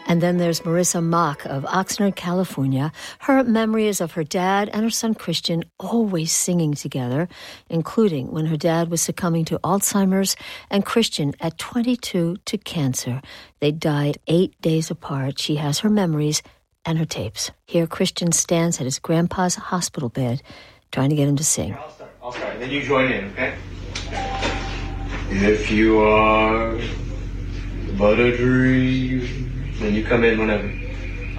And then there's Marissa Mock of Oxnard, California. Her memory is of her dad and her son Christian always singing together, including when her dad was succumbing to Alzheimer's and Christian at 22 to cancer. They died 8 days apart. She has her memories and her tapes. Here Christian stands at his grandpa's hospital bed trying to get him to sing. I'll start. Then you join in, okay? If you are but a dream, then you come in whenever.